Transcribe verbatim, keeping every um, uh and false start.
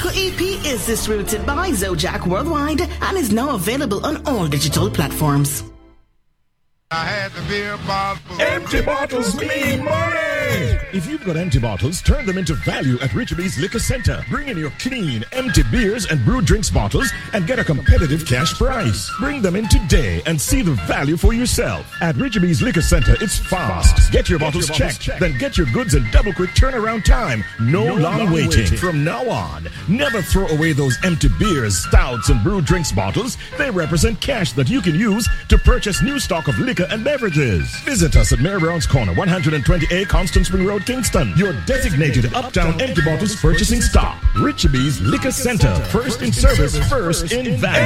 Uncle E P is distributed by Zojak Worldwide and is now available on all digital platforms. I had the beer bottle. Empty bottles mean money! If you've got empty bottles, turn them into value at Richeby's Liquor Center. Bring in your clean, empty beers and brewed drinks bottles and get a competitive cash price. Bring them in today and see the value for yourself. At Richeby's Liquor Center, it's fast. Get your, get bottles, your bottles checked, checked, then get your goods in double quick turnaround time. No, no long, long waiting. waiting. From now on, never throw away those empty beers, stouts, and brewed drinks bottles. They represent cash that you can use to purchase new stock of liquor and beverages. Visit us at Mary Brown's Corner, one twenty A Constant Spring Road, Kingston. Your designated Uptown Empty Bottles purchasing stop. Richeby's Liquor Center. First in service, first in value.